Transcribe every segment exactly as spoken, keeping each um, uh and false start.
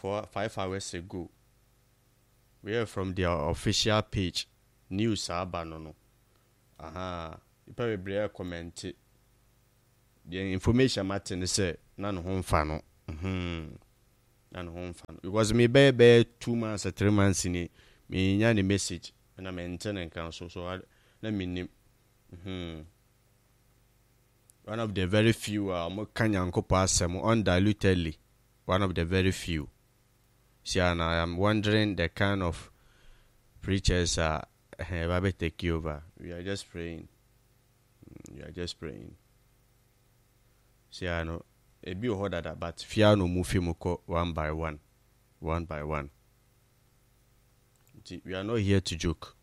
four five hours ago. We are from their official page. News abanono. Aha. You probably be comment. The information matter say none home fan. Hmm. None home fan. Because me be two months or three months in it. Me nyani message and I'm maintaining council. So I, let me name. Hmm. One of the very few uh Kanyanko Passam undilutedly. One of the very few. See, and I am wondering the kind of preachers are uh, take you over. We are just praying. We are just praying. See, I know a bit harder that, but fear no move him one by one, one by one. We are not here to joke.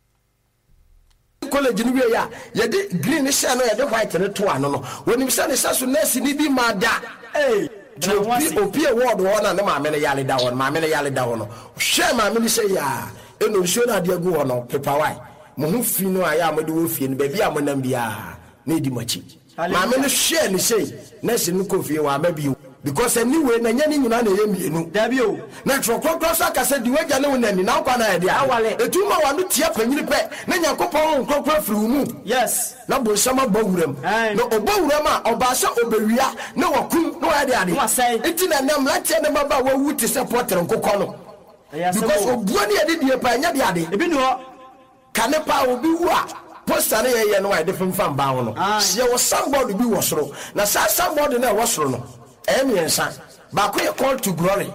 College in ya ya de green is no ya de white ne to ano no when him say so nurse ni bi ma da eh opi opi award won na ma me ne yale da won ma me ne yale da won hwe ma me say ya eno nsuo na de agu won paper why mo hu fi no aya mo de wo fie no ba bia mo nam bia na di machi ma me ne hwe ni say nurse no ko fie wa ma bi because anyway na nya ni nyina na ye mienu da bi o na tro kokro so aka say di waja ne wonani na kwa na ya dia awale etuma wa no tie panyini pe na nyakopon kokro firi mu yes na bo sama bawuram no obawuram a obasa obewia na wakum no ya dia ade enti na nam la tie na baba wa wuti support nkokọ no because obuani ya de pa nya dia ade ebi no kane pa obi wu a poster na ye no wa de fam ba ho no se wo somebody bi wo soro na sa somebody na wo soro no emiensa bakoye call to glory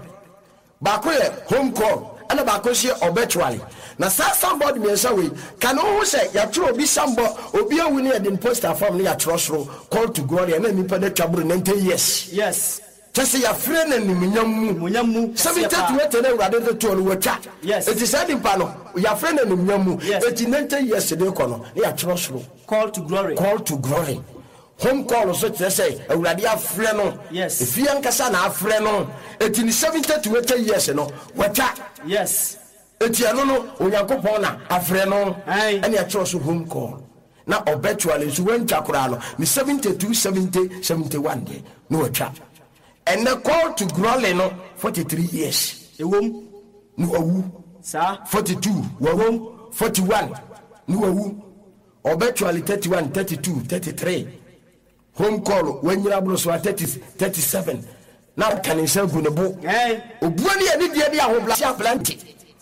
bakoye home call and bakoye obituary na sa somebody miensa we can who say ya tro obi sambo obi awuni e din poster form na ya trosro call to glory and nipa de twabro ninety years yes just ya friend na nimunyam mu munyam mu seventy to na urade de to no watwa yes it is said in pano ya friend na nimunyam mu eighty ninety years de kono ya trosro call to glory call to glory home call so to say awurade afre no yes if you ankasa na afre no eighty seventy to eighty years no wata yes etiano no onyankopon na afre no ene a so home call na obitually so wen twakora no ni seventy-two seventy seventy-one de no wata and the call to glory no forty-three years ewom no awu sa forty-two wawom forty-one no awu obitually thirty-one thirty-two thirty-three home call when you are so thirty thirty-seven now can you say gunebo eh obuani ani dia dia ho bla plenty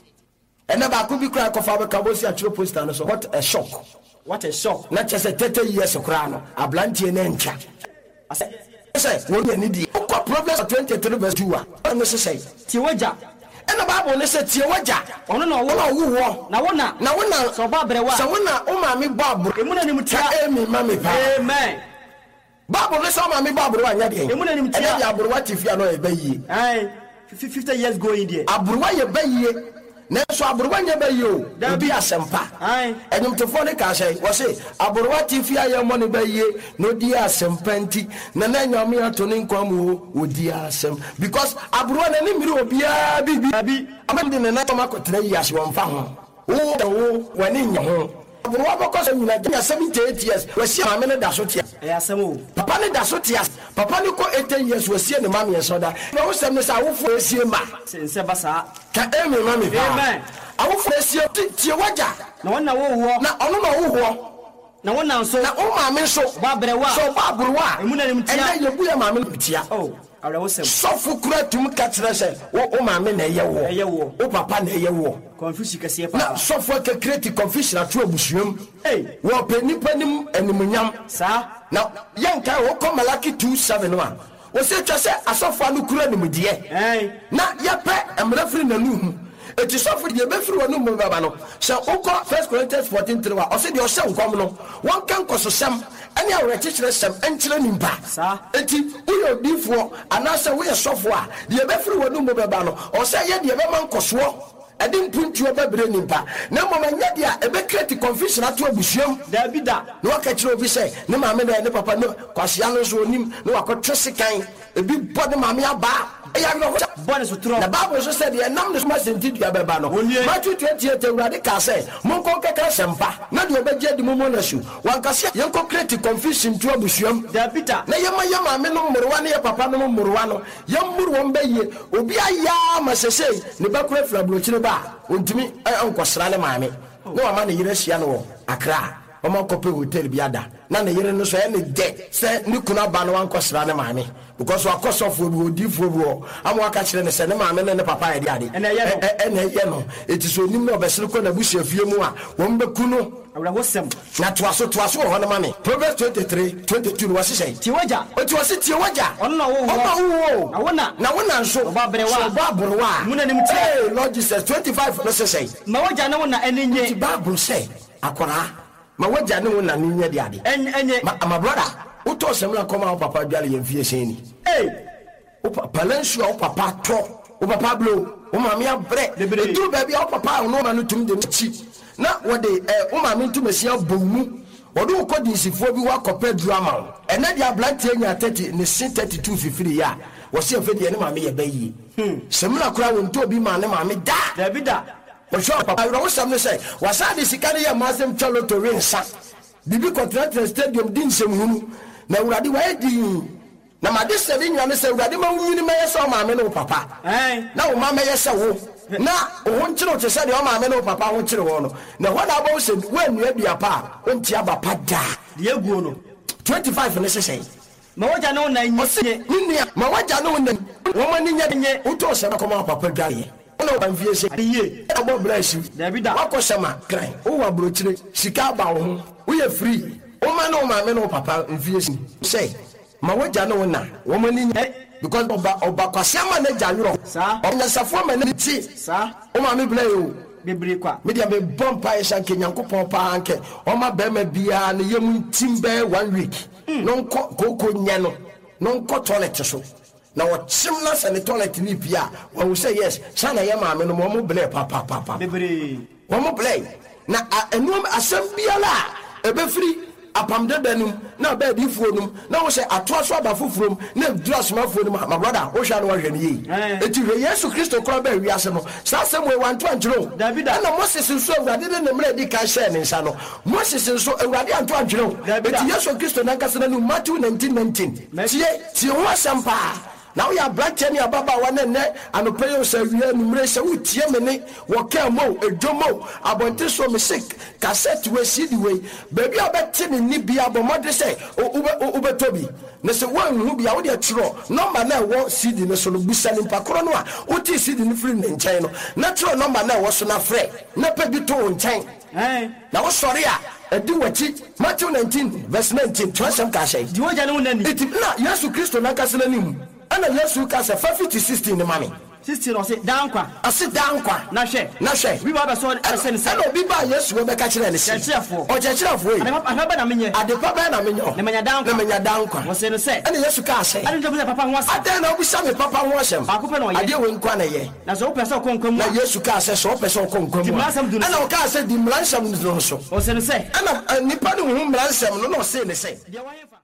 and na could be cry kofa be kabosi a chiro poster no so what a shock what a shock not just a thirty years okra no ablantie na ncha say won ani dia ko Proverbs twenty-three verse two a no say ti waja and the Bible no say ti waja ono na wo wo na wona na wona so ba brewa so wona o ma me babro emu na ni mutia emi ma me pa amen Bible no say ma me babro anya de emu na ni mutia ya abro what if ya no e bayi eh fifty years go in there abro wa ye bayi na so abro wa nya bayi o da bi asempa eh enyum tefo ne ka say wo say abro what if ya ye mo ne bayi no di asempa nti na na nyame ato ne nkwamu o di asem because abro na ni miri obia bi bi amande ne na to makotre yi ase won fa ho wo wo wani nya ho abro wa boko say nyina dia seventy-eight years we see ma me ne da so tia e asem o papa ne da so tia papa ne ko eighty years we see ne ma me so da na wo sem ne sa wo fo esie ma sense basa ka emi ma me amen awo fo esie tie waja na wona wo wo na ono na wo wo na wona so na o ma me so ba brewa so ba brewa emu na nim tia e na yebu ya ma me tia oh awre wo sem so fu kura tum ka tere se wo o ma me na ye wo ye wo o papa na ye wo confusion ka se pa na so fu ka create confusion atu abusuam eh wo pe nipa nim animunyam sa na yanka wo ko Malaki two seven one wo se twa se asofo anu kura nim de eh na ye pe emra firi na nu eti sofo de be firi wonu mu baba no se ukọ First Corinthians fourteen three wa o se de o se nkom no won kan kososam ani awre chichere sem enchire nimpa sa eti uyo difo anase wo ye sofo a de be firi wonu mu baba no o se ye de be man koso edi mpuntu obabre nimpa na mama nya dia e be create confusion ato abusuam da bi da no ka chire obi se ne maame na ne papa no kwasea no so onim no akotwe sekan ebi body maame aba e ya no bonus tro na Bible so said ye nam no ma senti dua beba no Matthew twenty-eight Ewurade ka say mon kon keka sempa na de obeje di momo na su wan ka se yen ko create confusion to abusuam da bita na yema yema me no mmorwa na ye papa no mmorwa no ye mmuru won baye obi aya ma sese ne bakura fra blochire ba ontimi ankosra ne maame no ama ne yire hia no Accra Oma kope hotel biada na ne yere no so e ne de se ni kuna ba no ankosra ne maame because wa kosofo bi odifo bi o amwa ka kire ne se ne maame ne ne papa e de ade ene ye no ene ye no etiso nim no obesere ko na busia fie mu a wo mbeku no awra wosem na toaso toaso ho na mame Proverbs twenty-three twenty-two no wase say ti waja o ti wase ti waja onna wo onna wo awona na wona nso ba brewa ba brewa muna nim ti eh Lord Jesus twenty-five no say ma waja na wona enenye ti Bible say akora ma waja ne wona nenye de ade enye ma brother uto semla koma papa dwale yemfie seni eh o papa lensu o papa to o papa blow o ma me abre e duru ba bia o papa no ma no tum de chi na wode eh o ma me tum asia bomu wode ko dinsifo bi wa kopa drama ena dia blantie nya thirty ne thirty-two fifiri ya wo se fe de ne ma me ye bayi semla kura won to bi ma ne ma me da da bi da o sho papa ro sam ne say wasade sikane ya masem chalo to rensa bibi contract stadium din semhunu na Ewurade wa edi na made se bi nyane se Ewurade ma wunni me yesa o ma me no papa eh na o ma me yesa wo na o ho nkire o tese de o ma me no papa ho nkire wo no na ho na ba se we nu adua pa o ntia ba pa da de eguo no twenty-five ne sese ma waja na wona nye nnia ma waja na wona wo ma ni nye o to se na koma papa dwaye no ban vie se ye abo bless da bi da wakosema kran o wa brochire sika ba wo ho wo ye free o ma na o ma me no papa vie se say ma waja na wona wo ma ni nye because oba oba kwasiama na jawiro sa onya safo ma na ti sa o ma me bless o bebre kwa media be bompa e shanke nyankopon pa anke o ma be ma bia na yem timbe one week no nko koko nya no no nko toilet so na wo chimna se ne toilet ni bia wo say yes sana ye ma me no mo bless pa pa pa pa bebre wo mo bless na enum asem bia la e be free apam de danum na ba di fuonum na wo say ato so aba fufurum na dress ma fuonum my brother wo hwa no wa hwene yi eti we Yesu Kristo kro ba wi ase no sa sem we wan to anjiro na Moses nso Ewurade de nemre di ka share ne nsa no Moses nso Ewurade anto anjiro eti Yesu Kristo na nkasa na no Matthew nineteen nineteen tie tie ho asampa now ya black any ababa wane ne anopeyo se wi numre se utie me ne wo ka mo edomo abonte so me sick cassette we C D we baby abeti ne ni bia bomode se ube tobi ne se wan hu bia wo de tro number na wo C D ne so no busa ni pakoro no a uti C D ni free ne nchen no na tro number na wo so na frɛ na pe bi to nchen eh na wo sorry a edi wachi Matthew nineteen verse nineteen twasam ka shey di woja ne wonani iti na Yesu Kristo na kasela nim ana Yesu ka se fifty sixteen ne mami sixteen o se dankwa ase dankwa na hwe na hwe wi ba be so ase ne se ana obi ba Yesu we be ka kire ne se kyerefo o kyerefo yi ana ba na menye ade pa ba na menyo ne menya dankwa ne menya dankwa wo se ne se ana Yesu ka se ana ndobu papa ho ase ade na obi sa me papa ho asem ba ko pe no ye ade we nkwa na ye na so pese okonkwamu na Yesu ka se so pese okonkwamu ana o ka se di mlansam no so wo se ne se ana nipa ne ho mlansam no no se ne se de wa